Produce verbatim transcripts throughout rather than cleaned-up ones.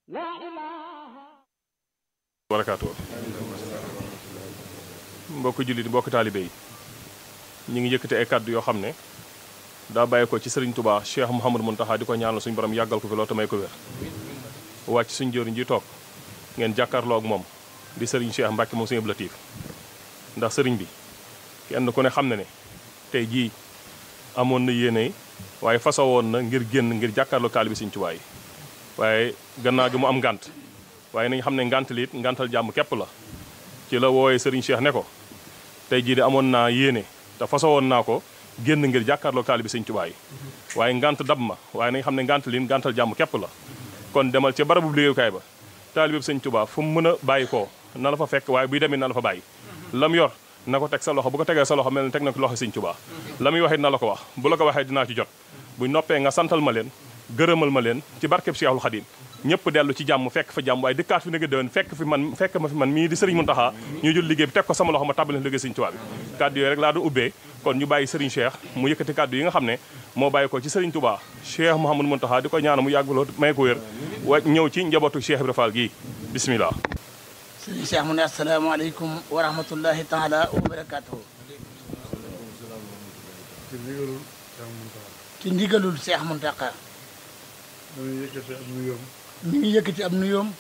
barakaatu mbokk jullit mbokk taalibe yi ñu ngi yëkkati ay kàddu yoo xam ne daa bàyyi ko ci Serigne Touba Cheikh Mouhamadou Mountakha di ko ñaanal suñu borom yàggal ko fi loolu te may ko wér wàcc suñu jëriñ ji toog ngeen jàkkaarloo ak moom di Serigne Cheikh Mbacke moom suñu Latif ndax Serigne bi kenn ku ne xam ne ne tey jii amoon na yéene waaye façon woon na ngir génn ngir jàkkaarloo taalibe Serigne Touba yi waaye gannaaw gi mu am ngànt waaye nañ xam ne ngànt liit ngàntal jàmm képp la ci la wooyee Serigne Cheikh ne ko tey jii de amoon naa yéene te façon woon naa ko génn ngir jàkkaarloo taalibe Serigne Touba yi waaye ngànt dab ma waaye nañ xam ne ngànt liit ngàntal jàmm képp la kon demal ci barabu liggéeyukaay ba taalibe Serigne Touba fu mu mën a bàyyi koo na la fa fekk waaye buy demee na la fa bàyyi lam yor na ko teg sa loxo bu ko tegee sa loxo mel ne teg na ko loxo Serigne Touba la muy waxee na la ko wax bu la ko waxee dinaa ci jot buñ noppee nga santal ma leen gërëmal ma leen ci barkeb Cheikhul Khadim ñëpp dellu ci jàmm fekk fa jàmm waaye dëkkaat fi na nga déwén fekk fi man fekk ma fi man mii di Serigne Mountakha ñu jël liggéey bi teg ko sama loxo ma tàbbale liggéey Serigne Touba bi kàddu yooyu rek laa doon ubbee kon ñu bàyyi Serigne Cheikh mu yëkkati kàddu yi nga xam ne moo bàyyi ko ci Serigne Touba Cheikh Mouhamadou Mountakha di ko ñaana mu yàgguloo may ko wér wa ñëw ci njabootu Cheikh Ibra Fall gii bismillah Serigne Cheikh mu ne asalaamaaleykum wa rahmatullahi taala wa barakatuhu ci ndigalul Cheikh Mountakha dañuy yëkkati ab nuyoom. mi ngi yëkkati ab nuyoom.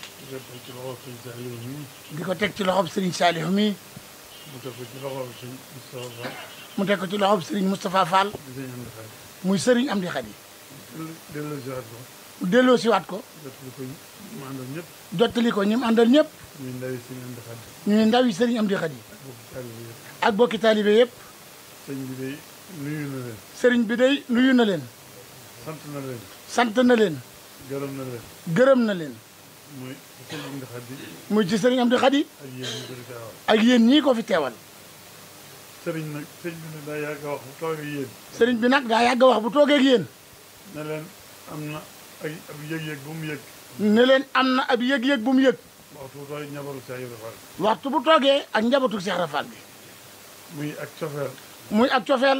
di ko teg ci loxob Serigne Saliou mi. di ko teg ci loxob Serigne Saliou mi. mu teg ko ci loxob Serigne Moustapha Fall. mu teg ko ci loxob Serigne Moustapha Fall. muy Serigne Amdi Khady. delloo siwaat ko. mu delloo siwaat ko. jottali ko ñi mu àndal ñëpp. jottali ko ñi mu àndal ñëpp. ñuy ndawi Serigne Amdi Khady. ñuy ndawi Serigne Amdi Khady. ak bokki taalibe yëpp. ak bokki taalibe yëpp. sëriñ bi day nuyu na leen. Serigne bi day nuyu na leen. sant na leen. sant na leen. gërëm na leen. gërëm na leen. muy Serigne Amdi Khady. muy ci Serigne Amdi Khady. ak yéen ñi ko fi teewal. ak yéen ñii ko fi teewal. sëriñ nag sëriñ bi nag daa yàgg a wax bu toogee ak yéen. Serigne bi nag daa yàgg a wax bu toogee ak yéen. ne leen am na ay ab yëg-yëg bu mu yëg. ne leen am na ab yëg-yëg bu mu yëg. waxtu bu toogee njabootu Cheikh Ibra Fall. waxtu bu toogee ak njabootu Cheikh Ibra Fall bi. muy ak cofeel. muy ak cofeel.